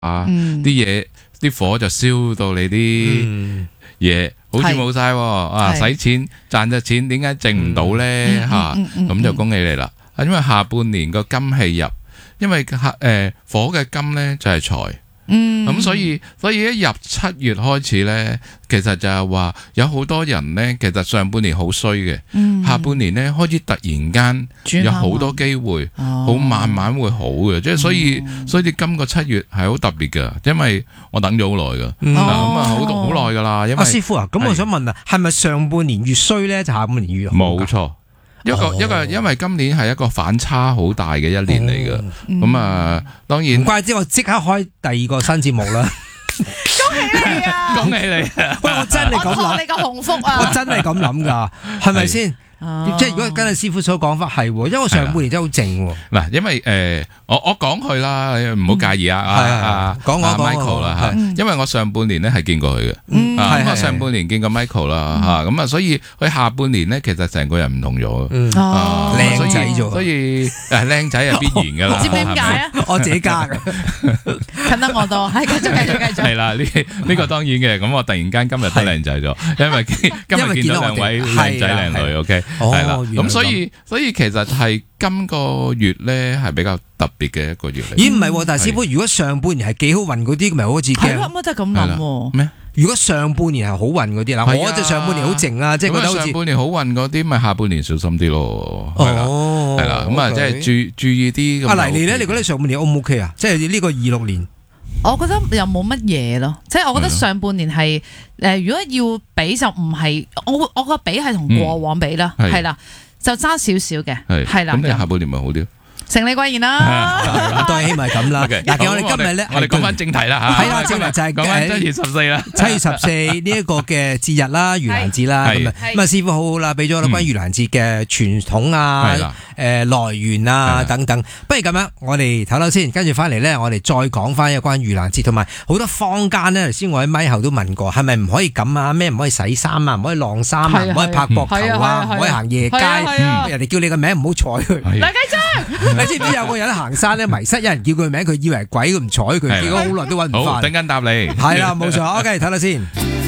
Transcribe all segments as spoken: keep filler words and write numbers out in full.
啊，啲嘢啲火就燒到你啲嘢，好似冇晒啊！使錢賺咗錢，點解剩唔到咧？吓，咁就恭喜你啦！因為下半年個金氣入，因為誒火嘅金咧就係財。嗯，咁所以所以一入七月開始咧，其實就係話有好多人咧，其實上半年好衰嘅，嗯、下半年咧開始突然間有好多機會，好、哦、慢慢會好嘅，即係所以、嗯、所以今個七月係好特別嘅，因為我等咗好耐噶，咁啊好好耐噶啦。因為阿師傅啊，咁我想問啊，係咪上半年越衰咧，就下半年越好？ 冇錯。一個、哦、一個，因為今年係一個反差好大嘅一年嚟嘅，咁、嗯、啊，當然唔怪之我即刻開第二個新節目啦。 恭喜你啊！ 恭喜你！ 喂，我真係咁諗， 我託你個鴻福啊！ 我真係咁諗噶，係咪先？即係如果跟阿師傅所講法係，因為我上半年真係好靜。嗱， 因為誒，我我講佢啦，唔好介意啊。 係啊，講我 Michael 啦吓，因為我上半年咧係見過佢嘅，咁我上半年見過 Michael 啦吓，咁啊，所以佢下半年咧，其實成個人唔同咗， 靚仔咗， 所以誒靚仔係必然噶啦。 知唔知點解啊？ 我自己加嘅， 近得我多，係繼續繼續繼續。 係啦，呢呢個當然嘅，咁我突然間今日都靚仔咗，因為今日見到兩位靚仔靚女，OK。係啦，咁所以所以其實係今個月咧係比較特別嘅一個月嚟。 咦，唔係，但係師傅，如果上半年係幾好運嗰啲，咪好似係咯，乜都係咁諗咩？ 如果上半年係好運嗰啲嗱，我就上半年好靜啊，即係覺得好似上半年好運嗰啲，咪下半年小心啲咯。哦，係啦，咁啊，即係注注意啲。 阿黎妮咧，你覺得上半年 O 唔 OK 啊？即係呢個二六年。 我覺得又冇乜嘢咯，即係我覺得上半年係誒、呃，如果要比就唔係，我我個比係同過往比啦，係啦、嗯，就爭少少嘅，係啦。咁你下半年咪好啲？ 成李貴賢啦， 咁當然希望係咁啦。嗱，其實我哋今日咧， 我哋講翻正題啦嚇。 係啦，正題就係講翻七月十四啦， 七月十四呢一個嘅節日啦，盂蘭節啦。咁啊，咁啊，師傅好好啦，俾咗關於盂蘭節嘅傳統啊、誒來源啊等等。不如咁樣，我哋唞唞先，跟住翻嚟咧，我哋再講翻有關盂蘭節，同埋好多坊間咧，頭先我喺咪後都問過，係咪唔可以咁啊？咩唔可以洗衫啊？唔可以晾衫啊？唔可以拍膊頭啊？唔可以行夜街？人哋叫你個名唔好睬佢。 梁繼章。 你知唔知有個人行山咧迷失，有人叫佢名，佢以為鬼，佢唔睬佢，結果好耐都揾唔翻。 好，等陣答你。 係啦，冇錯。OK，睇下先。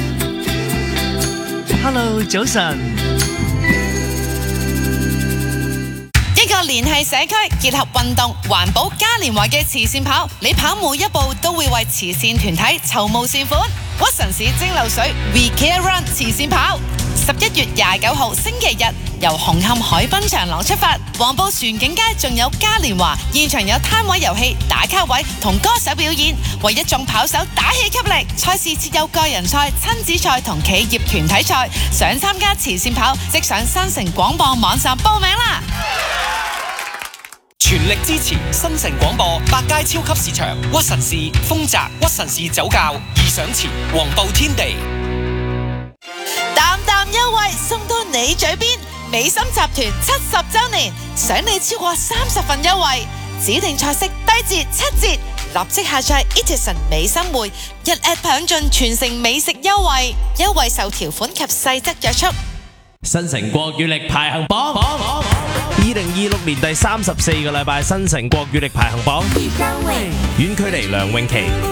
Hello，早晨。 一個聯繫社區、結合運動、環保嘉年華嘅慈善跑，你跑每一步都會為慈善團體籌募善款。屈臣氏蒸餾水 We Care Run 慈善跑，十一月廿九號星期日由紅磡海濱長廊出發，黃埔船景街仲有嘉年華，現場有攤位遊戲、打卡位同歌手表演，為一眾跑手打氣給力。賽事設有個人賽、親子賽同企業團體賽，想參加慈善跑，即上新城廣播網站報名啦！ 全力支持新城廣播百佳超級市場，屈臣氏、豐澤、屈臣氏酒窖、易上前、黃埔天地， 淡淡優惠送到你嘴邊。美心集團七十周年，賞你超過三十份優惠，指定菜式低至七折，立即下載 Etisan 美心匯，一 app 享盡全城美食優惠，優惠受條款及細則約束。 新城國語力排行榜，二零二六年第三十四個禮拜新城國語力排行榜，遠距離梁詠琪。